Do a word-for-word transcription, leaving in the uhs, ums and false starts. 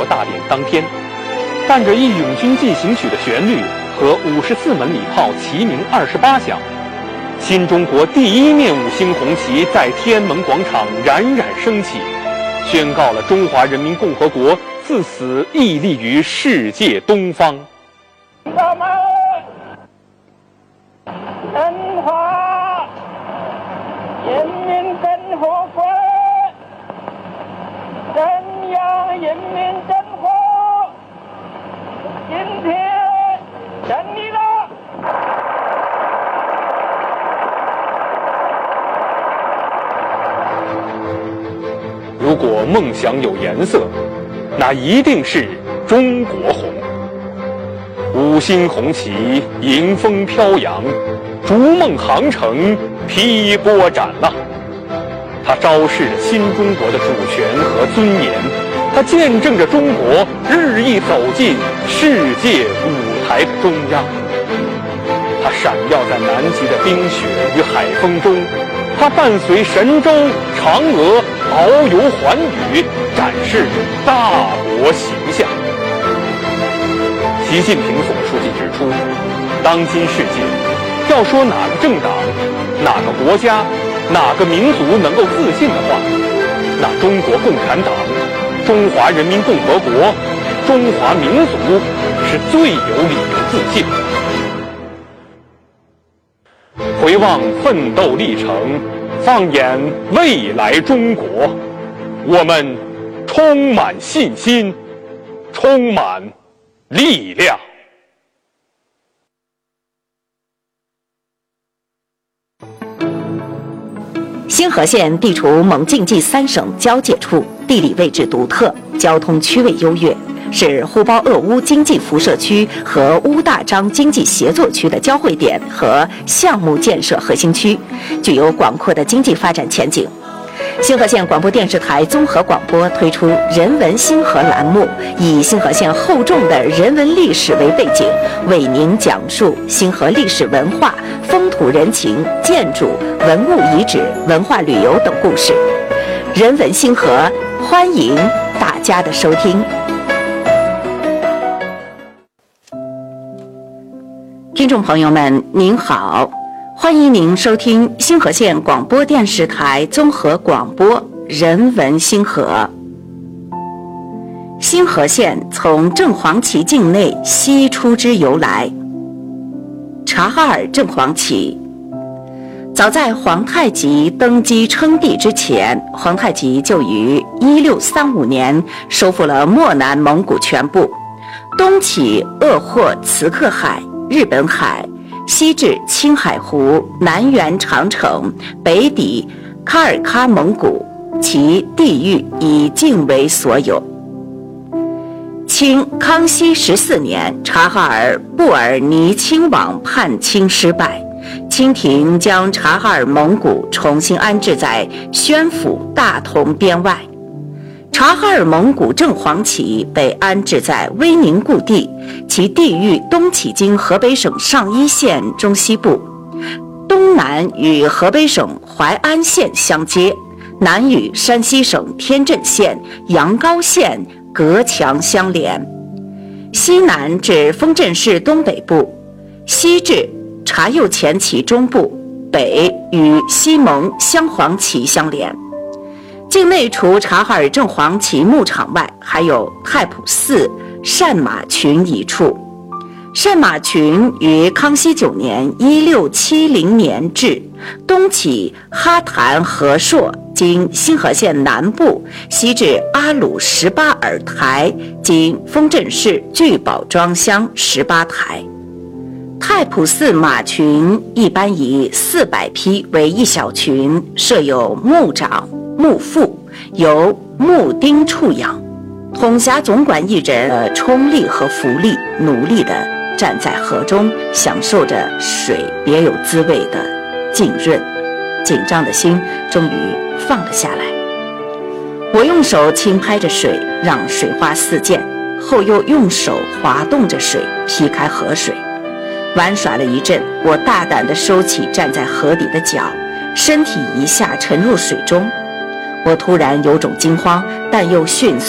大典当天，伴着《义勇军进行曲》的旋律和五十四门礼炮齐鸣二十八响，新中国第一面五星红旗在天安门广场冉冉升起，宣告了中华人民共和国自此屹立于世界东方。 我们中华人民共和国中央人民政府今天胜利了。 如果梦想有颜色，那一定是中国红。五星红旗迎风飘扬，逐梦航程劈波斩浪。它昭示着新中国的主权和尊严，它见证着中国日益走进世界舞台的中央。它闪耀在南极的冰雪与海风中，它伴随神舟、嫦娥遨游寰宇，展示大国形象。习近平总书记指出，当今世界要说哪个政党、哪个国家、哪个民族能够自信的话，那中国共产党、中华人民共和国、中华民族是最有理由自信。回望奋斗历程，放眼未来中国，我们充满信心，充满力量。 新河县地处蒙晋冀三省交界处，地理位置独特，交通区位优越，是呼包鄂乌经济辐射区和乌大张经济协作区的交汇点和项目建设核心区，具有广阔的经济发展前景。新河县广播电视台综合广播推出人文新河栏目，以新河县厚重的人文历史为背景，为您讲述新河历史文化、风土人情、建筑、文物遗址、文化旅游等故事。人文新河，欢迎大家的收听。听众朋友们，您好。欢迎您收听新河县广播电视台综合广播人文新河。新河县从正黄旗境内西出之由来。察哈尔正黄旗，早在皇太极登基称帝之前，皇太极就于一六三五年收复了漠南蒙古全部，东起鄂霍茨克海、日本海，西至青海湖，南缘长城，北抵喀尔喀蒙古，其地域以境为所有。清康熙十四年，察哈尔布尔尼亲王叛清失败，清廷将察哈尔蒙古重新安置在宣府大同边外。察哈尔蒙古正黄旗被安置在威宁故地，其地域东起经河北省上邑县中西部，东南与河北省淮安县相接，南与山西省天镇县、阳高县隔墙相连，西南至丰镇市东北部，西至察右前旗中部，北与西蒙镶黄旗相连。境内除察哈尔正黄旗牧场外，还有太仆寺、善马群一处。善马群于康熙九年（一六七零年）至，东起哈坛和硕，经新河县南部，西至阿鲁十八尔台，经丰镇市聚宝庄乡十八台。太仆寺马群一般以四百匹为一小群，设有牧长、牧副，由牧丁畜养，统辖总管一人的冲力和浮力，努力地站在河中，享受着水别有滋味的浸润。紧张的心终于放了下来。我用手轻拍着水，让水花四溅，后又用手滑动着水，劈开河水。玩耍了一阵，我大胆地收起站在河底的脚，身体一下沉入水中。我突然有种惊慌但又迅速